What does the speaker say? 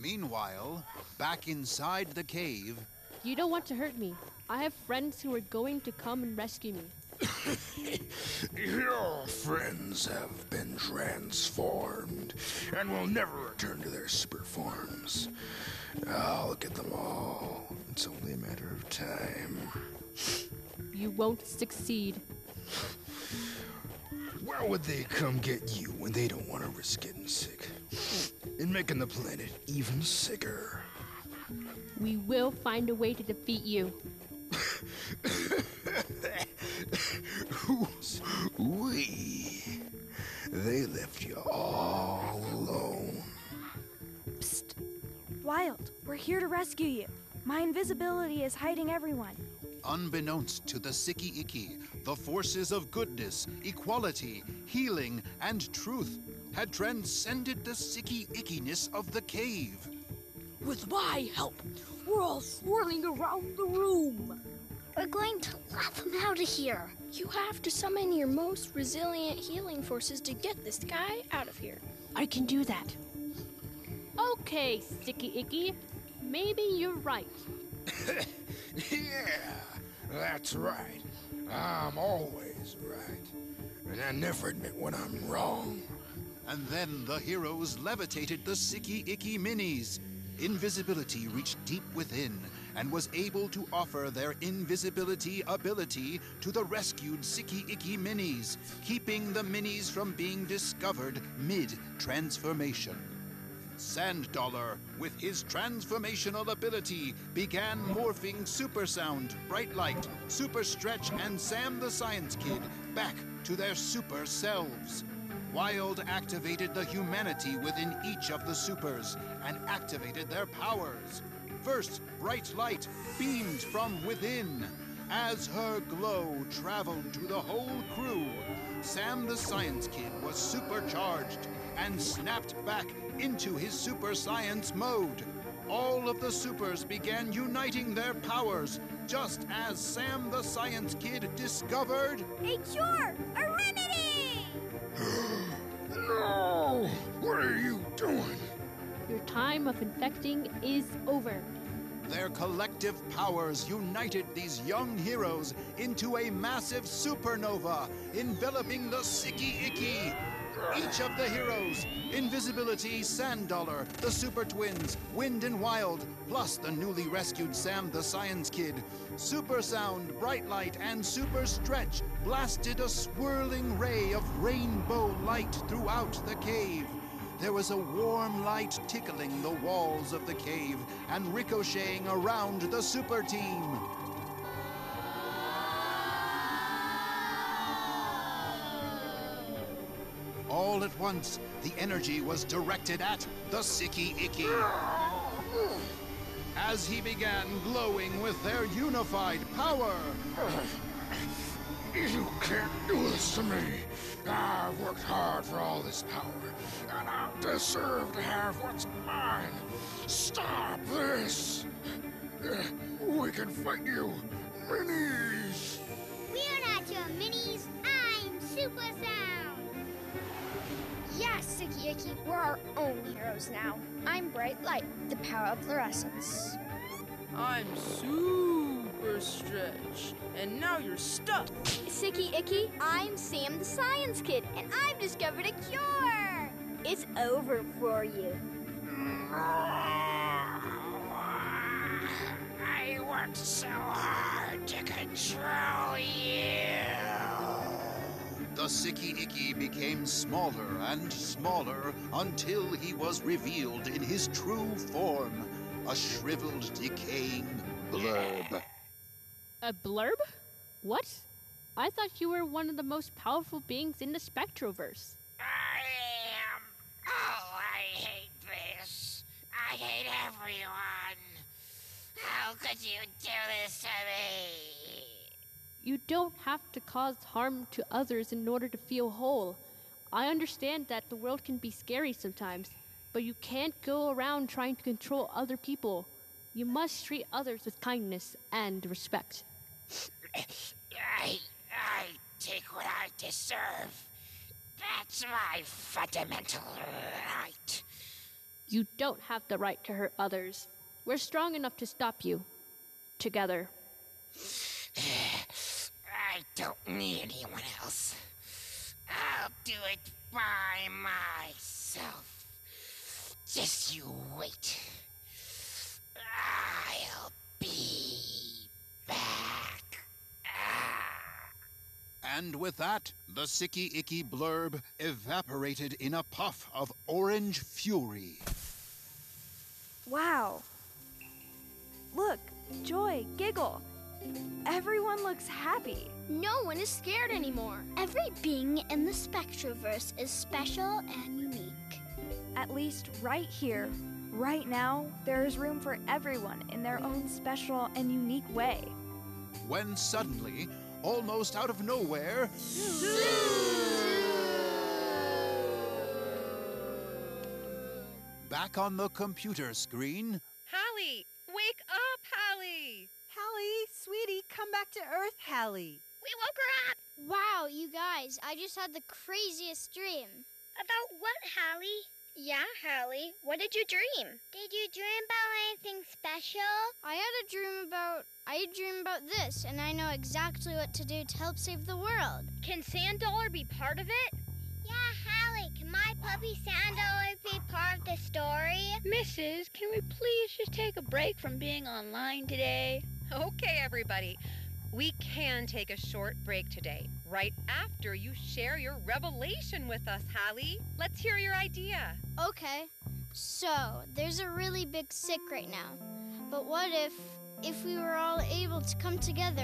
Meanwhile, back inside the cave... You don't want to hurt me. I have friends who are going to come and rescue me. Your friends have been transformed and will never return to their super forms. I'll get them all. It's only a matter of time. You won't succeed. Why would they come get you when they don't want to risk getting sick? And making the planet even sicker. We will find a way to defeat you. They left you all alone. Psst. Wild, we're here to rescue you. My invisibility is hiding everyone. Unbeknownst to the Siki Iki, the forces of goodness, equality, healing, and truth had transcended the Siki Ikiness of the cave. With my help, we're all swirling around the room. We're going to let them out of here. You have to summon your most resilient healing forces to get this guy out of here. I can do that. Okay, Siki Iki. Maybe you're right. Yeah, that's right. I'm always right. And I never admit when I'm wrong. And then the heroes levitated the Siki Iki Minis. Invisibility reached deep within and was able to offer their invisibility ability to the rescued Siki Iki Minis, keeping the Minis from being discovered mid-transformation. Sand Dollar, with his transformational ability, began morphing Super Sound, Bright Light, Super Stretch, and Sam the Science Kid back to their super selves. Wild activated the humanity within each of the supers and activated their powers. First, Bright Light beamed from within. As her glow traveled to the whole crew, Sam the Science Kid was supercharged and snapped back into his super science mode. All of the supers began uniting their powers, just as Sam the Science Kid discovered... A cure! A remedy! No! What are you doing? Your time of infecting is over. Their collective powers united these young heroes into a massive supernova, enveloping the Siki Iki. Each of the heroes, Invisibility, Sand Dollar, the Super Twins, Wind and Wild, plus the newly rescued Sam the Science Kid, Super Sound, Bright Light, and Super Stretch blasted a swirling ray of rainbow light throughout the cave. There was a warm light tickling the walls of the cave and ricocheting around the super team. All at once, the energy was directed at the Siki Iki. As he began glowing with their unified power. You can't do this to me. I've worked hard for all this power, and I deserve to have what's mine. Stop this! We can fight you, Minis! We're not your minis. I'm Super Sound. Yes, Siki Iki, we're our own heroes now. I'm Bright Light, the power of fluorescence. I'm Super Stretch, and now you're stuck. Siki Iki, I'm Sam the Science Kid, and I've discovered a cure! It's over for you. I worked so hard to control you! The Siki Iki became smaller and smaller until he was revealed in his true form, a shriveled, decaying blurb. A blurb? What? I thought you were one of the most powerful beings in the Spectroverse. I am. Oh, I hate this. I hate everyone. How could you do this to me? You don't have to cause harm to others in order to feel whole. I understand that the world can be scary sometimes, but you can't go around trying to control other people. You must treat others with kindness and respect. I take what I deserve. That's my fundamental right. You don't have the right to hurt others. We're strong enough to stop you. Together. I don't need anyone else. I'll do it by myself. Just you wait. I'll be back. And with that, the Sicky Icky blurb evaporated in a puff of orange fury. Wow. Look, Joy, Giggle. Everyone looks happy. No one is scared anymore. Every being in the Spectroverse is special and unique. At least right here, right now, there is room for everyone in their own special and unique way. When suddenly, almost out of nowhere, back on the computer screen, Hallie! Wake up, Hallie! Hallie, sweetie, come back to Earth, Hallie. We woke her up! Wow, you guys, I just had the craziest dream. About what, Hallie? Yeah, Hallie, what did you dream? Did you dream about anything special? I had a dream about this, and I know exactly what to do to help save the world. Can Sand Dollar be part of it? Yeah, Hallie, can my puppy Sand Dollar be part of the story? Mrs., can we please just take a break from being online today? Okay, everybody. We can take a short break today, right after you share your revelation with us, Hallie. Let's hear your idea. Okay, so there's a really big sick right now. But what if we were all able to come together